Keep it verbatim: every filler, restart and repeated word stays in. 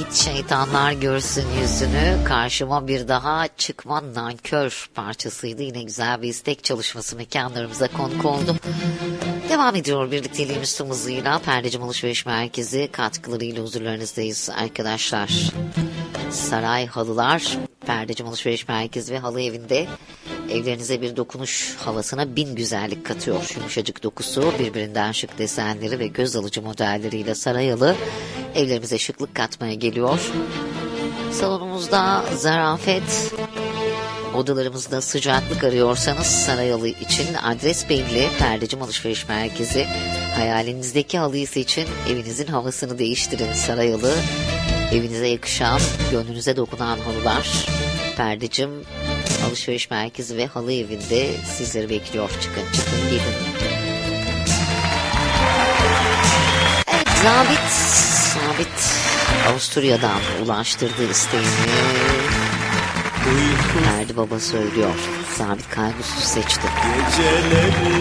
Git şeytanlar görsün yüzünü, karşıma bir daha çıkma nankör parçasıydı. Yine güzel bir istek çalışması mekanlarımıza konuk oldu. Devam ediyor birlikteliğimiz tüm hızıyla. Perdecim Alışveriş Merkezi katkılarıyla huzurlarınızdayız arkadaşlar. Saray Halılar, Perdecim Alışveriş Merkezi ve Halı Evi'nde evlerinize bir dokunuş havasına bin güzellik katıyor. Yumuşacık dokusu, birbirinden şık desenleri ve göz alıcı modelleriyle Saray Halı evlerimize şıklık katmaya geliyor. Salonumuzda zarafet, odalarımızda sıcaklık arıyorsanız Saray Halı için adres belli. Perdecim Alışveriş Merkezi. Hayalinizdeki halıyı seçin, evinizin havasını değiştirin. Saray Halı, evinize yakışan, gönlünüze dokunan halılar. Perdecim Alışveriş Merkezi ve Halı Evi'nde sizleri bekliyor. Çıkın çıkın gidin. Evet, Zabit Zabit Avusturya'dan ulaştırdığı isteğini Ferdi Baba söylüyor. Zabit Kaygusuz seçti. Geceleri